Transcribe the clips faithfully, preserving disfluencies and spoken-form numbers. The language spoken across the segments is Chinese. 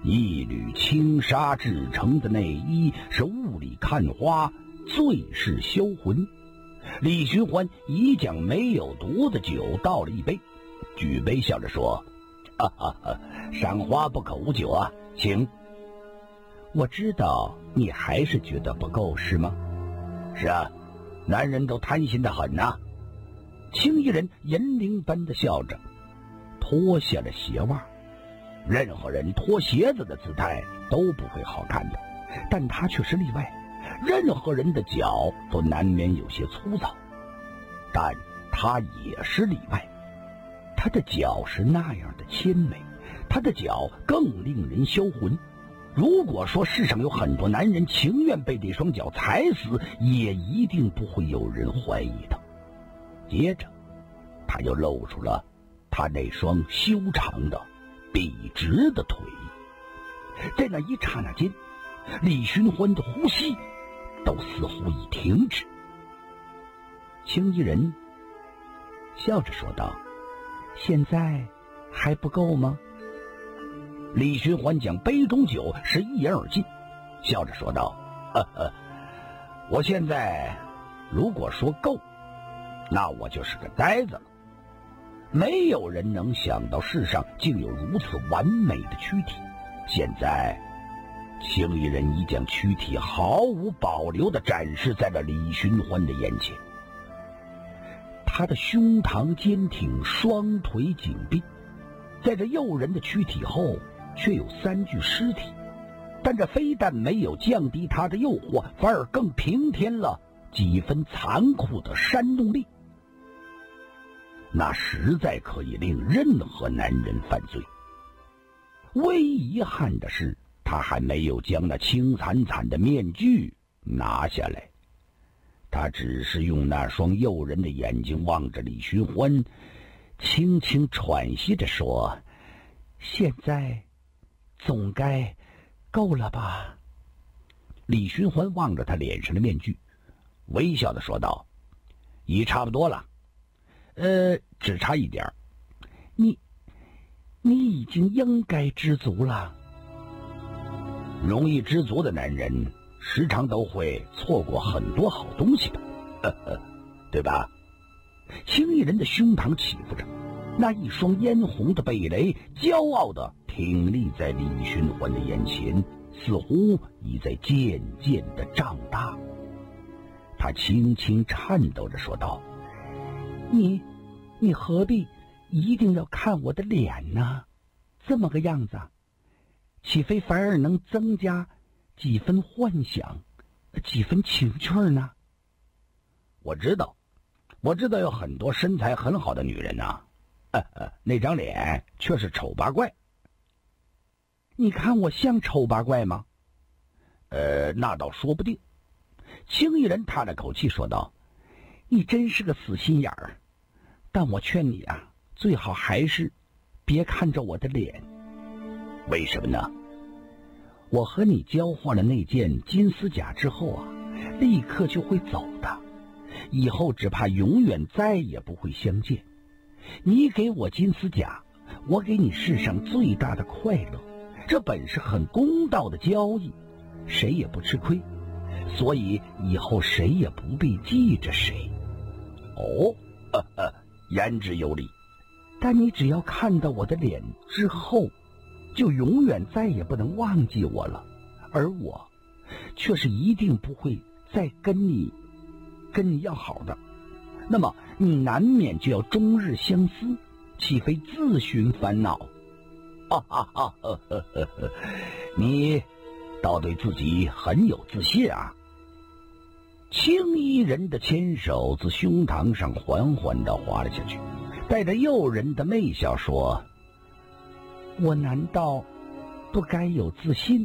一缕轻纱制成的内衣是雾里看花，最是销魂。李寻欢已将没有毒的酒倒了一杯，举杯笑着说：“哈哈哈，赏花不可无酒啊，请。”我知道你还是觉得不够，是吗？是啊，男人都贪心的很呐、啊。青衣人银铃般的笑着，脱下了鞋袜。任何人脱鞋子的姿态都不会好看的，但他却是例外。任何人的脚都难免有些粗糙，但他也是例外。他的脚是那样的纤美，他的脚更令人销魂。如果说世上有很多男人情愿被这双脚踩死，也一定不会有人怀疑他。接着他又露出了他那双修长的笔直的腿。在那一刹那间，李寻欢的呼吸都似乎已停止。青衣人笑着说道：“现在还不够吗？”李寻欢将杯中酒是一饮而尽，笑着说道：“呵呵，我现在如果说够，那我就是个呆子了。没有人能想到世上竟有如此完美的躯体。现在青衣人已将躯体毫无保留地展示在了李寻欢的眼前。他的胸膛坚挺，双腿紧闭，在这诱人的躯体后却有三具尸体，但这非但没有降低他的诱惑，反而更平添了几分残酷的煽动力。那实在可以令任何男人犯罪。唯一遗憾的是，他还没有将那青惨惨的面具拿下来。他只是用那双诱人的眼睛望着李寻欢，轻轻喘息着说：“现在总该够了吧？”李寻欢望着他脸上的面具，微笑地说道：“已差不多了，呃，只差一点。你，你已经应该知足了。容易知足的男人，时常都会错过很多好东西的，呵呵，对吧？”青衣人的胸膛起伏着，那一双嫣红的蓓蕾骄傲地挺立在李寻欢的眼前，似乎已在渐渐地长大。他轻轻颤抖着说道：“你，你何必一定要看我的脸呢？这么个样子，岂非反而能增加几分幻想，几分情趣呢？”我知道，我知道有很多身材很好的女人呐、啊呃，那张脸却是丑八怪。你看我像丑八怪吗？呃，那倒说不定。青衣人叹了口气说道：“你真是个死心眼儿，但我劝你啊，最好还是别看着我的脸。”为什么呢？我和你交换了那件金丝甲之后啊，立刻就会走的，以后只怕永远再也不会相见。你给我金丝甲，我给你世上最大的快乐，这本是很公道的交易，谁也不吃亏，所以以后谁也不必记着谁。哦，呵呵，言之有理。但你只要看到我的脸之后，就永远再也不能忘记我了，而我却是一定不会再跟你跟你要好的。那么你难免就要终日相思，岂非自寻烦恼？哈哈哈呵呵呵呵，你倒对自己很有自信啊。青衣人的牵手自胸膛上缓缓地滑了下去，带着诱人的媚笑说：“我难道不该有自信？”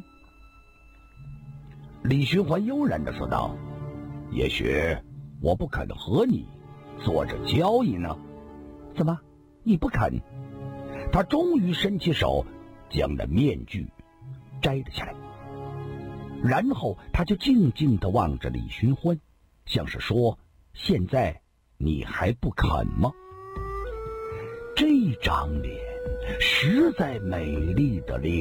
李寻欢悠然地说道：“也许我不肯和你做这交易呢。”“怎么，你不肯？”他终于伸起手将那面具摘了下来，然后他就静静地望着李寻欢，像是说：“现在你还不肯吗？”这张脸实在美丽的令